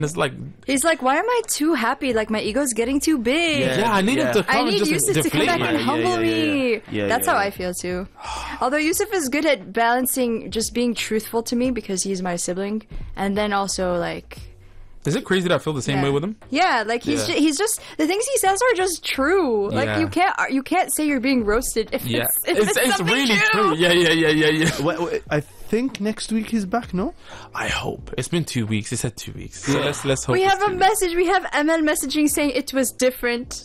It's like He's like, why am I too happy? Like, my ego's getting too big. yeah, I need him to come I and need just Yusuf to come deflate back and me. humble me. That's how yeah. I feel too. Although Yusuf is good at balancing just being truthful to me because he's my sibling, and then also like, Is it crazy that I feel the same way with him? Yeah, like he's Yeah. he's just the things he says are just true. Like Yeah. you can't say you're being roasted if Yeah, it's something really true. Yeah. I think next week he's back, no? I hope. It's been 2 weeks. He said 2 weeks. So let's hope. We it's have a 2 weeks. message. We have ML messaging saying it was different.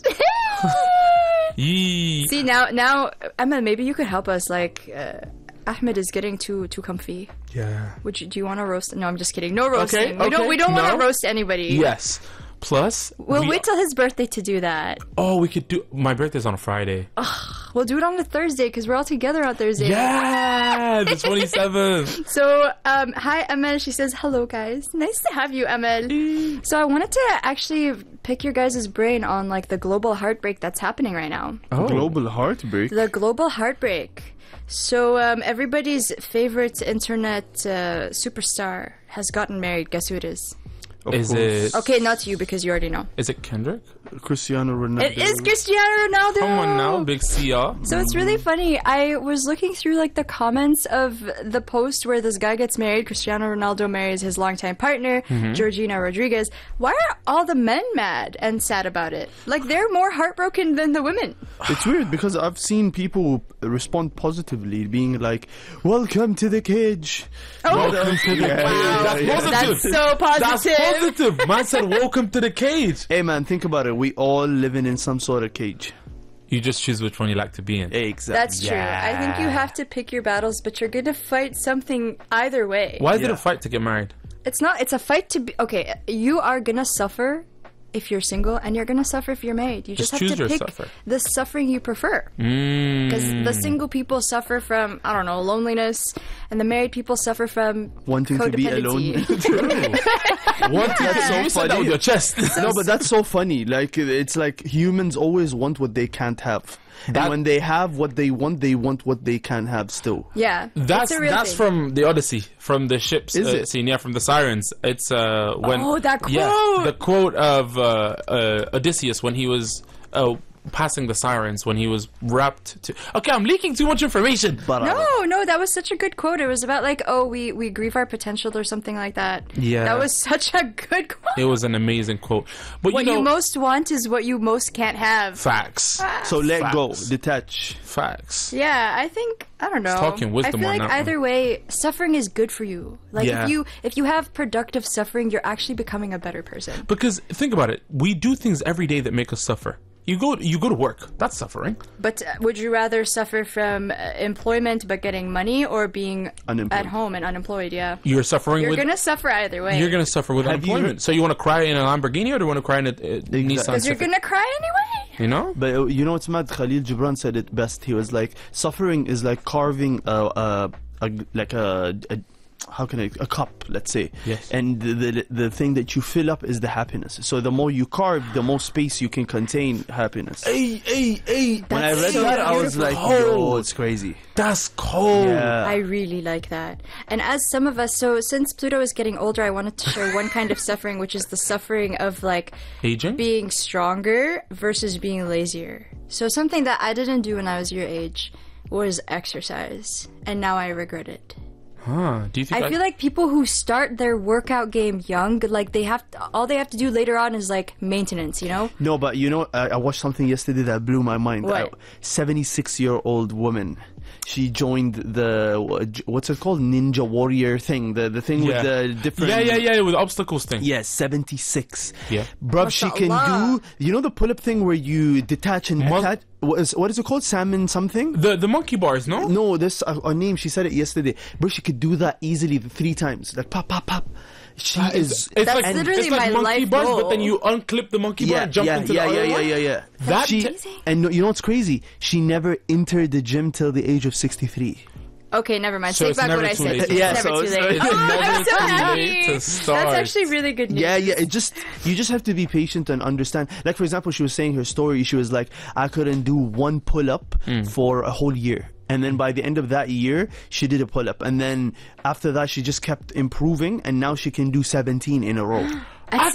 Yee. See now, Emma, maybe you could help us. Like, Ahmed is getting too comfy. Yeah. Do you want to roast? No, I'm just kidding. No roasting. Okay, We don't want no. to roast anybody. Yes. Plus, We'll wait till his birthday to do that. Oh, we could do. My birthday's on a Friday. We'll do it on a Thursday because we're all together on Thursday. Yeah, the 27th. So, hi, Emel. She says, hello, guys. Nice to have you, Emel. So I wanted to actually pick your guys' brain on, like, the global heartbreak that's happening right now. Oh. Global heartbreak. The global heartbreak. So, everybody's favorite internet superstar has gotten married. Guess who it is? Of Is course. it? Okay, not you, because you already know. Is it Kendrick? Cristiano Ronaldo? It is Cristiano Ronaldo! Come on now, big CR. So it's really funny. I was looking through like the comments of the post where this guy gets married. Cristiano Ronaldo marries his longtime partner, Georgina Rodriguez. Why are all the men mad and sad about it? Like they're more heartbroken than the women. It's weird because I've seen people respond positively, being like, "Welcome to the cage." Oh, Welcome to the cage. That's positive. that's so positive. That's positive. Man said, welcome to the cage. Hey man, think about it. We all living in some sort of cage. You just choose which one you like to be in. Exactly. That's true. I think you have to pick your battles, but you're gonna fight something either way. Why is it Yeah. a fight to get married? It's a fight to be. Okay, you are gonna suffer if you're single, and you're gonna suffer if you're married. You just have choose to your pick suffer. the suffering you prefer. Because the single people suffer from, I don't know, loneliness, and the married people suffer from Wanting to be alone. codependency. What? That's so You said that funny. with your chest. No, but that's so funny. Like, it's like humans always want what they can't have. That- And when they have what they want what they can't have still. Yeah, That's it's a real thing. from the Odyssey, from the ships Is it? scene, yeah, from the sirens. It's when Oh, that quote! yeah, the quote of Odysseus when he was passing the sirens, when he was wrapped to. Okay, I'm leaking too much information. But No, that was such a good quote. It was about like, oh, we grieve our potential or something like that. Yeah. That was such a good quote. It was an amazing quote. But What you know, you most want is what you most can't have. facts, so let go, Facts. detach. facts. Yeah, I think I don't know. talking wisdom I feel on like that either way, suffering is good for you. Like Yeah. if you have productive suffering, you're actually becoming a better person. Because think about it, we do things every day that make us suffer. You go to work. That's suffering. But would you rather suffer from employment but getting money, or being Unemployed. at home and unemployed? Yeah, You're suffering you're with. gonna suffer either way. You're gonna suffer with Have you unemployment. heard- So you want to cry in a Lamborghini, or do you want to cry in a Nissan? because you're Civic? gonna cry anyway. You know? But you know what's mad? Khalil Gibran said it best. He was like, suffering is like carving a cup, let's say. Yes. And the thing that you fill up is the happiness. So the more you carve, the more space you can contain happiness. Hey. When I read so that, I was like, beautiful. yo, it's crazy. That's cold. Yeah. I really like that. And as some of us, so since Pluto is getting older, I wanted to share one kind of suffering, which is the suffering of like Aging? being stronger versus being lazier. So something that I didn't do when I was your age was exercise, and now I regret it. Huh. Do you think I feel like people who start their workout game young, like all they have to do later on is like maintenance, you know? No, but you know, I watched something yesterday that blew my mind. What? 76-year-old woman. She joined the, what's it called? Ninja Warrior thing. The thing with the different... Yeah, with obstacles thing. Yes, 76. Yeah. Bruv, she can Mashallah. do... You know the pull-up thing where you detach and attach? What is it called? Salmon something? The monkey bars, no? No, this a name. She said it yesterday. Bro, she could do that easily 3 times. Like, pop, pop, pop. She is... It's That's like, literally it's like my monkey life bars, goal. but then you unclip the monkey bar and jump into the other one. Yeah. That She, amazing. and you know what's crazy? She never entered the gym till the age of 63. Okay, never mind. So Take it's back never what I too said. late It's to Yeah, never so too it's late. never Oh, I'm so too happy. late to That's start. actually really good news. Yeah, you just have to be patient and understand. Like, for example, she was saying her story. She was like, I couldn't do 1 pull-up for a whole year. And then by the end of that year, she did a pull-up. And then after that, she just kept improving. And now she can do 17 in a row.